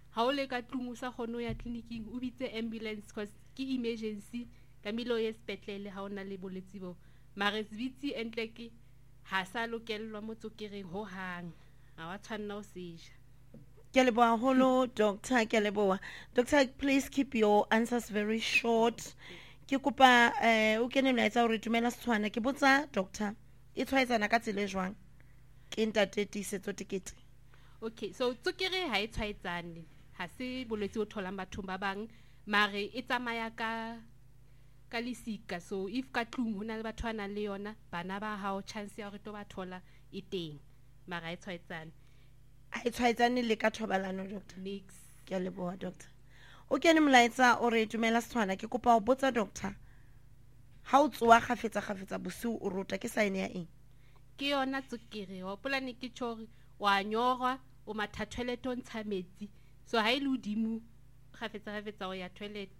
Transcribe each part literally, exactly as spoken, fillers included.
ha o le ka tlung o sa kgone ya clinicing o bitse ambulance because ke emergency ka milo ye sepetlele ha ona le bolwetse bo mare sebitsi entle ke ha sa lokellwa mo tsokereng ho hang ha wa tshwanna o seja. Ke leboha holo doctor, ke leboha. Doctor, please keep your answers very short. Ke kopa eh o kene mlaetsa hore dumela Setswana ke botsa doctor e tshwaetsana ka tsela e jwang ke ntate tisetso tikete. Okay, so tsokere ha e tshwaetsane ha se bolwetse o tholang bathong ba bang mare e tsamaya ka ka lesika, so if ka tlung hona le batho ana le yona bana ba hao chance ya hore to ba thola e teng mara ha e tshwaetsane. Ha e tshwaetsane le ka thobalano doctor. Nix. Ke leboha doctor. O kene mlaetsa o re dumela Setswana ke kopa o botsa doctor ha o tsoa khafetsa khafetsa bosiu o rota ke sign ya eng? Ke yona tsokere ho polane ke tshore wa nyorwa o matha toilet o ntsha metsi so ha ile udimo khafetsa khafetsa o ya toilet.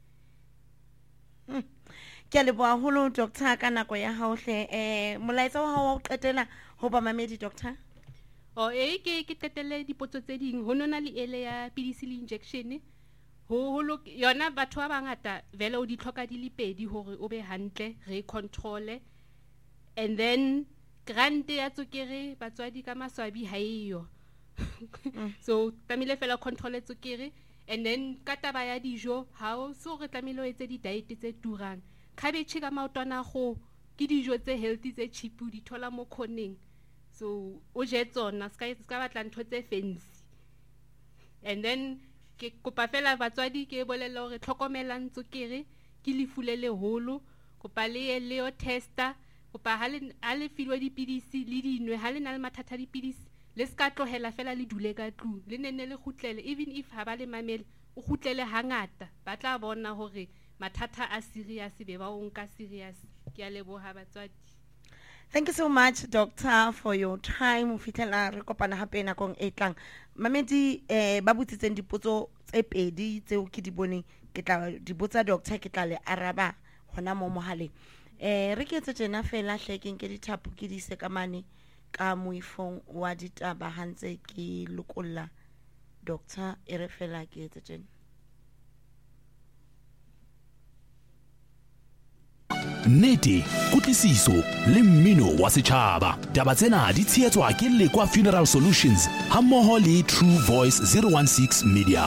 Hmm. Ke leboha holo doctor ka nako ya hao hle eh molaetsa wa hao wa o qetela ho ba mamedi doctor. O e ke ke qetelle dipotso tse ding ho nona le ele ya pidisi le injection ho ho yona batho ba bangata vele o di tlhoka di le pedi hore o be hantle re control and then grant ya tsokere batswadi ka maswabi ha eyo. So tamile fela control tsokere and then ka taba ya dijo ha o so re tlamile o etse di diet tse turang cabbage ka maotwana go ke dijo tse healthy tse cheap di thola mo khoneng so o je tsona ska ska batla ntho tse fancy and then ke kopa fela batswadi ke bolella hore tlhokomelang tsokere ke lefulele holo kopa le le o testa kopa ha le ha le filwe dipidisi le dinwe ha le na le mathata dipidisi le ska tlohela fela le dule ka tlung le nenne le khutlele even if ha ba le mamele o khutlele hangata ba tla bona hore mathata a serious be ba o nka serious. Ke a leboha batswadi. Thank you so much doctor for your time. O fitela re kopana hape nakong e tlang. Mamedi eh ba butsitseng dipotso tse pedi tseo ke di boneng ke tla di botsa doctor ke tla le araba hona mo mohaleng. Eh re ke etse tsena fela hlekeng ke dithapo ke di se ka mane ka moifong wa ditaba hantse ke lokolla doctor e re fela ke etse tsena. Nnete, kutlwisiso le mmino wa setjhaba. Taba tsena di tsheetswa ke Lekwa Funeral Solutions ha mmoho le True Voice zero one six Media.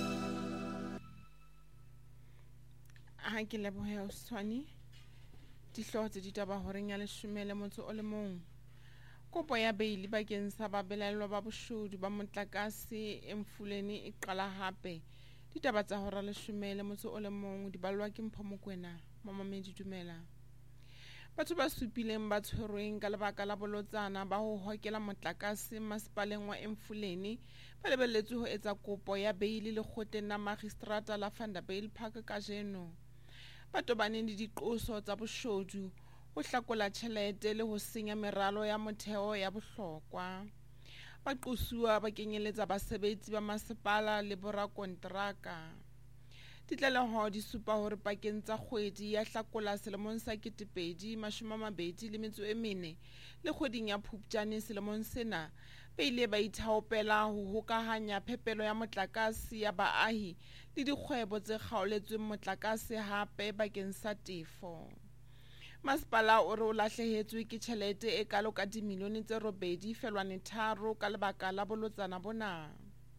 Ha ke lebohe o Setswana di hlotse ditaba horeng ya leshome le motso o le mong. Kopo ya beili bakeng sa babelelwa ba boshodu ba motlakase Emfuleni e qala hape. Ditaba tsa hora leshome le motso o le mong di balwa ke Mpho Mokoena. Mamamedi dumela. Batho ba supileng ba tshwerweng ka lebaka la bolotsana ba ho hokela motlakase masepaleng wa Emfuleni ba lebelletswe ho etsa kopo ya beili le kgoteng la magistrata la Vanderbilt Park kajeno. Ba tobaneng le diqoso tsa boshodu ho hlakola tjhelete le ho senya meralo ya motheo ya bohlokwa. Ba qosuwa ba kenyeletsa basebetsi ba masepala le borakontraka. Ditlaleho di supa hore pakeng tsa kgwedi ya Hlakola selemong sa ketekete mashome a mabedi le metso e mene le kgweding ya Phupjane selemong sena ba ile ba ithaopela ho hokahanya phepelo ya motlakase ya baahi le dikgwebo tse kgaoletsweng motlakase hape bakeng sa tefo. Masepala o re o lahlehetswe ke tjhelete e kalo ka dimilione tse robedi felwane tharo ka lebaka la bolotsana bona.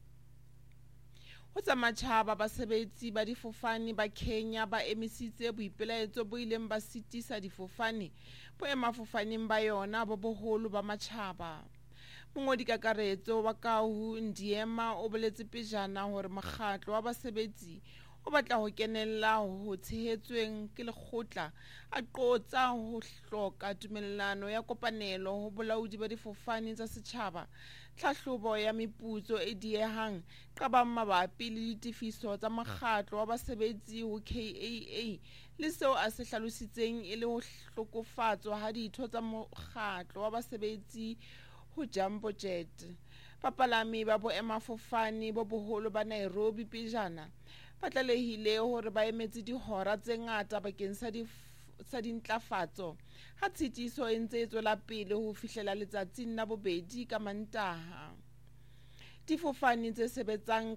Ho tsamatjhaba basebetsi ba difofane ba Kenya ba emisitse boipelaetso bo ileng ba sitisa difofane boemafofaneng ba yona bo boholo ba matjhaba. Mongodi kakaretso wa Kahu Ndiema o boletse pejana hore mokgatlo wa basebetsi o batla ho kenella ho tshehetsweng ke lekgotla a qotsa ho hloka tumellano ya kopanelo ho bolaodi ba difofane tsa setjhaba, tlhahlobo ya meputso e diehang qabang mabapi le ditifiso tsa mokgatlo wa basebetsi ho K A A le seo a se hlalositseng e le ho hlokofatswa ha ditho tsa mokgatlo wa basebetsi ho Jambo Jet. Bapalami ba boemafofane bo boholo ba Nairobi pejana ba tlalehile hore ba emetse dihora tse ngata bakeng sa di sa dintlafatso ha tshitiso e ntse e tswela pele ho fihlela letsatsing la bobedi ka Mantaha. Difofane tse sebetsang